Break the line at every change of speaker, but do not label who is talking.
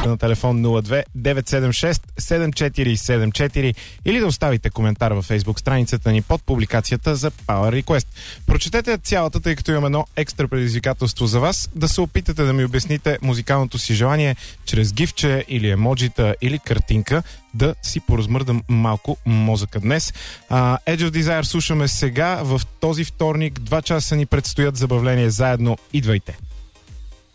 на телефон 02 976 7474 или да оставите коментар във Facebook страницата ни под публикацията за Power Request. Прочетете цялата, тъй като имам едно екстра предизвикателство за вас, да се опитате да ми обясните музикалното си желание чрез гифче или емоджита или картинка, да си поразмърдам малко мозъка днес. Edge of Desire слушаме сега в този вторник. 2 часа ни предстоят забавления заедно. Идвайте!